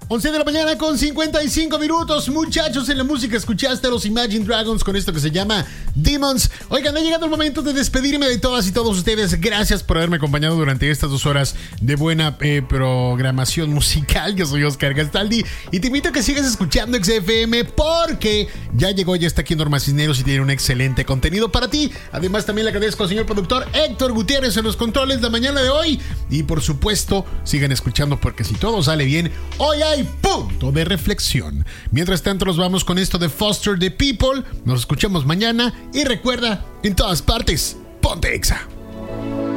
11 de la mañana con 55 minutos. Muchachos, en la música escuchaste a los Imagine Dragons con esto que se llama Demons. Oigan, ha llegado el momento de despedirme de todas y todos ustedes. Gracias por haberme acompañado durante estas 2 horas de buena programación musical. Yo soy Oscar Gastaldi y te invito a que sigas escuchando XFM porque ya está aquí Norma Cisneros y tiene un excelente contenido para ti. Además, también le agradezco al señor productor Héctor Gutiérrez en los controles de mañana de hoy. Y por supuesto, sigan escuchando porque si todo sale bien, hoy hay punto de reflexión. Mientras tanto, nos vamos con esto de Foster the People. Nos escuchamos mañana y recuerda, en todas partes, ponte Exa.